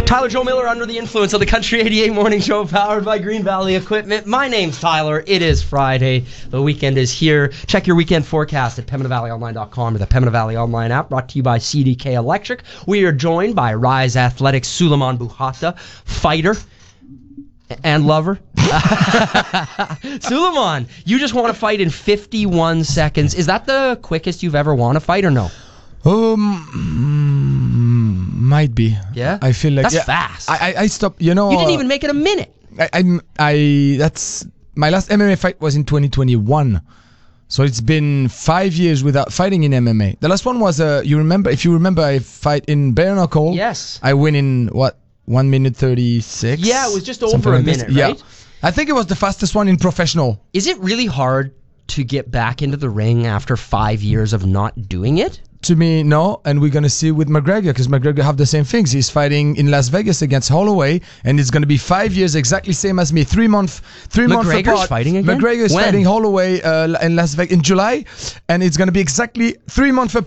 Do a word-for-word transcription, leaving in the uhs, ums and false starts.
Tyler Joe Miller under the influence of the Country eighty-eight Morning Show powered by Green Valley Equipment. My name's Tyler. It is Friday. The weekend is here. Check your weekend forecast at Pembina Valley Online dot com or the Pembina Valley Online app, brought to you by C D K Electric. We are joined by Rise Athletics Suleiman Buhata, fighter and lover. Suleiman, you just want to fight in fifty-one seconds. Is that the quickest you've ever won a fight or no? Um, might be. Yeah? I feel like That's yeah, fast. I, I I stopped. You know, You didn't uh, even make it a minute. I, I I that's my last M M A fight was in twenty twenty-one. So it's been five years without fighting in M M A. The last one was uh, you remember if you remember I fight in bare knuckle. Yes. I win in what one minute thirty six. Yeah, it was just something over a like this. minute, right? Yeah, I think it was the fastest one in professional. Is it really hard to get back into the ring after five years of not doing it? To me, no, and we're gonna see with McGregor because McGregor have the same things. He's fighting in Las Vegas against Holloway, and it's gonna be five years exactly same as me. Three month, three months apart. McGregor's fighting again? McGregor is When? fighting Holloway uh, in Las Vegas in July, and it's gonna be exactly three months apart.